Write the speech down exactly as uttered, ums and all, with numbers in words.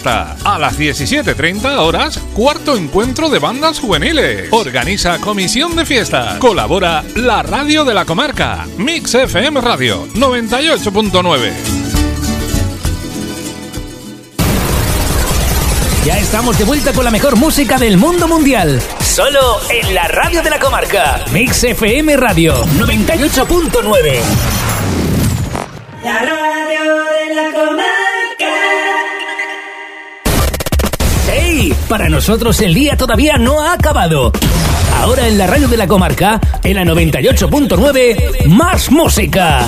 Fiesta. A las diecisiete treinta horas, cuarto encuentro de bandas juveniles. Organiza Comisión de Fiesta. Colabora la radio de la comarca. Mix F M Radio noventa y ocho punto nueve. Ya estamos de vuelta con la mejor música del mundo mundial. Solo en la radio de la comarca. Mix F M Radio noventa y ocho punto nueve. La radio de la comarca. ¡Hey! Para nosotros el día todavía no ha acabado. Ahora en la radio de la comarca, en la noventa y ocho punto nueve, más música.